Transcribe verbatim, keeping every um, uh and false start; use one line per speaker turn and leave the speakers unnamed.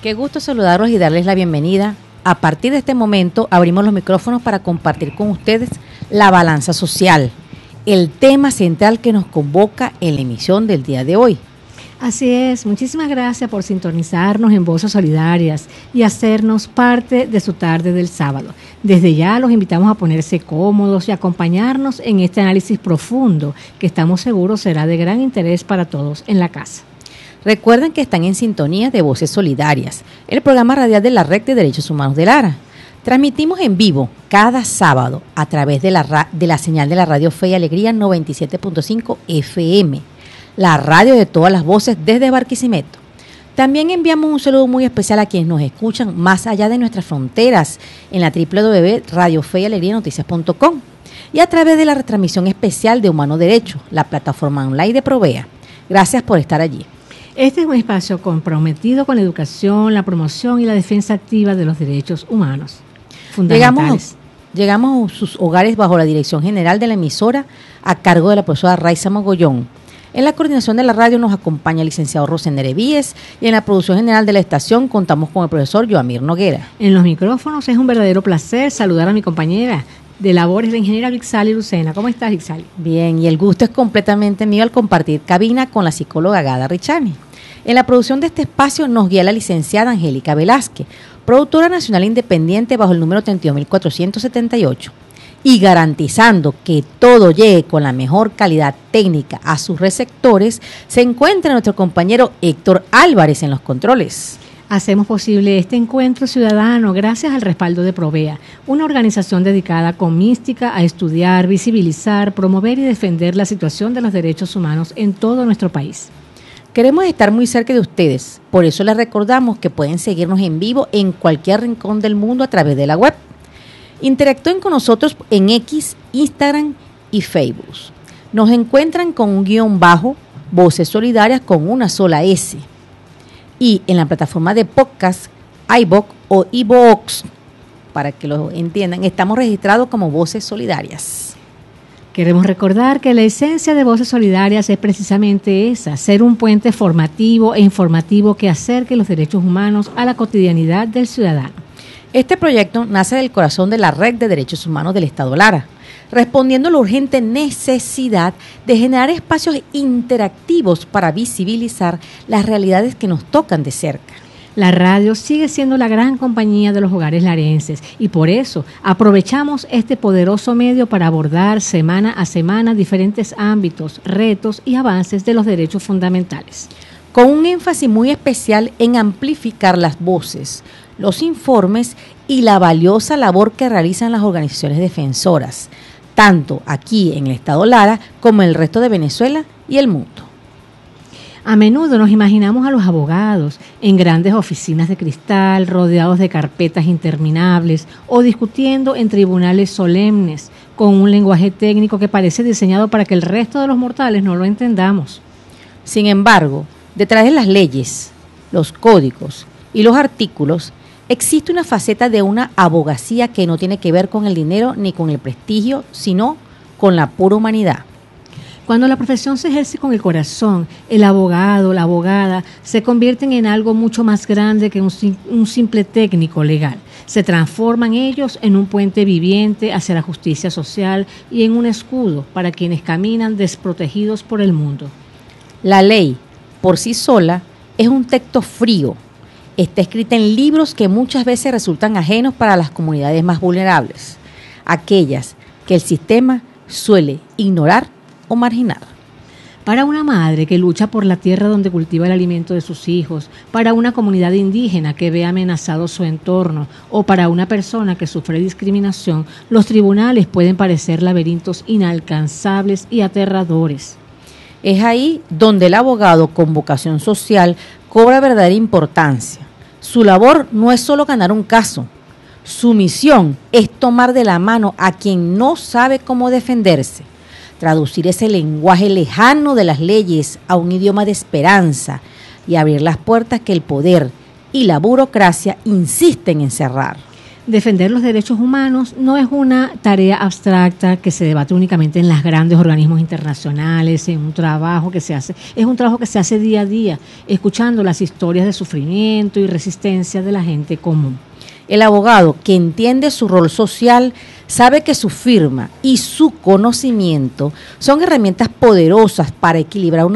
Qué gusto saludarlos y darles la bienvenida. A partir de este momento abrimos los micrófonos para compartir con ustedes la balanza social, el tema central que nos convoca en la emisión del día de hoy.
Así es, muchísimas gracias por sintonizarnos en Voces Solidarias y hacernos parte de su tarde del sábado. Desde ya los invitamos a ponerse cómodos y acompañarnos en este análisis profundo que estamos seguros será de gran interés para todos en la casa.
Recuerden que están en sintonía de Voces Solidarias, el programa radial de la Red de Derechos Humanos de Lara. Transmitimos en vivo cada sábado a través de la, ra- de la señal de la Radio Fe y Alegría noventa y siete punto cinco F M, la radio de todas las voces desde Barquisimeto. También enviamos un saludo muy especial a quienes nos escuchan más allá de nuestras fronteras en la doble u doble u doble u punto radio fe y alegría noticias punto com y a través de la retransmisión especial de Humano Derecho, la plataforma online de Provea. Gracias por estar allí.
Este es un espacio comprometido con la educación, la promoción y la defensa activa de los derechos humanos fundamentales.
Llegamos, llegamos a sus hogares bajo la dirección general de la emisora a cargo de la profesora Raiza Mogollón. En la coordinación de la radio nos acompaña el licenciado Rosender Evíes y en la producción general de la estación contamos con el profesor Joamir Noguera.
En los micrófonos es un verdadero placer saludar a mi compañera de labores, la ingeniera Vixali Lucena. ¿Cómo estás, Vixali?
Bien, y el gusto es completamente mío al compartir cabina con la psicóloga Gada Richani. En la producción de este espacio nos guía la licenciada Angélica Velázquez, productora nacional independiente bajo el número treinta y dos mil cuatrocientos setenta y ocho. Y garantizando que todo llegue con la mejor calidad técnica a sus receptores, se encuentra nuestro compañero Héctor Álvarez en los controles.
Hacemos posible este encuentro ciudadano gracias al respaldo de Provea, una organización dedicada con mística a estudiar, visibilizar, promover y defender la situación de los derechos humanos en todo nuestro país.
Queremos estar muy cerca de ustedes, por eso les recordamos que pueden seguirnos en vivo en cualquier rincón del mundo a través de la web. Interactúen con nosotros en X, Instagram y Facebook. Nos encuentran con un guión bajo, Voces Solidarias con una sola S. Y en la plataforma de podcast, iVoox o iVoox, para que lo entiendan, estamos registrados como Voces Solidarias.
Queremos recordar que la esencia de Voces Solidarias es precisamente esa, ser un puente formativo e informativo que acerque los derechos humanos a la cotidianidad del ciudadano.
Este proyecto nace del corazón de la Red de Derechos Humanos del Estado Lara, respondiendo a la urgente necesidad de generar espacios interactivos para visibilizar las realidades que nos tocan de cerca.
La radio sigue siendo la gran compañía de los hogares larenses y por eso aprovechamos este poderoso medio para abordar semana a semana diferentes ámbitos, retos y avances de los derechos fundamentales.
Con un énfasis muy especial en amplificar las voces, los informes y la valiosa labor que realizan las organizaciones defensoras, tanto aquí en el Estado Lara como en el resto de Venezuela y el mundo.
A menudo nos imaginamos a los abogados en grandes oficinas de cristal, rodeados de carpetas interminables o discutiendo en tribunales solemnes con un lenguaje técnico que parece diseñado para que el resto de los mortales no lo entendamos.
Sin embargo, detrás de las leyes, los códigos y los artículos, existe una faceta de una abogacía que no tiene que ver con el dinero ni con el prestigio, sino con la pura humanidad.
Cuando la profesión se ejerce con el corazón, el abogado, la abogada, se convierten en algo mucho más grande que un, un simple técnico legal. Se transforman ellos en un puente viviente hacia la justicia social y en un escudo para quienes caminan desprotegidos por el mundo.
La ley, por sí sola, es un texto frío. Está escrita en libros que muchas veces resultan ajenos para las comunidades más vulnerables, aquellas que el sistema suele ignorar o marginar.
Para una madre que lucha por la tierra donde cultiva el alimento de sus hijos, para una comunidad indígena que ve amenazado su entorno o para una persona que sufre discriminación, los tribunales pueden parecer laberintos inalcanzables y aterradores.
Es ahí donde el abogado con vocación social cobra verdadera importancia. Su labor no es solo ganar un caso. Su misión es tomar de la mano a quien no sabe cómo defenderse, traducir ese lenguaje lejano de las leyes a un idioma de esperanza y abrir las puertas que el poder y la burocracia insisten en cerrar.
Defender los derechos humanos no es una tarea abstracta que se debate únicamente en los grandes organismos internacionales, en un trabajo que se hace, es un trabajo que se hace día a día, escuchando las historias de sufrimiento y resistencia de la gente común.
El abogado que entiende su rol social sabe que su firma y su conocimiento son herramientas poderosas para equilibrar una